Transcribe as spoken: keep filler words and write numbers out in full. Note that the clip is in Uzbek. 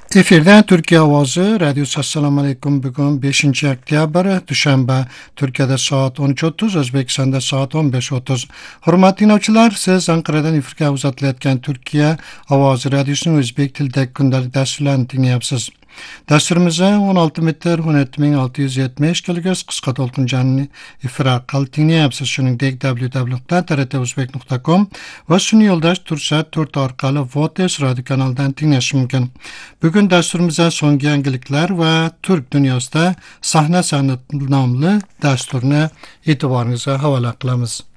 Efirden Türkiye Ovozi Radyosu. Assalamu alaykum. Bugun beshinchi oktyabr dushanba. Turkiyada soat o'n uch o'ttiz, O'zbekistonda soat o'n besh o'ttiz. Hurmatli dinləyicilər, siz Anqaradan efirga uzatilayotgan Turkiya Ovozi Radyosuning o'zbek tilidagi kundalik dasturlarini tinglayapsiz. Dasturimizda o'n olti metr o'n yetti ming olti yuz yetmish kilohertz qisqa to'lqinjanli efir orqali tinglayapsiz. Shuningdek w w w nuqta t r t uzbek nuqta com va sun'iy yo'ldosh Tursat to'rt orqali Votes radio kanalidan tinglash mumkin. Bugun dasturimizda so'nggi yangiliklar va Turk dunyosida sahna san'ati nomli dasturni e'tiboringizga havola qilamiz.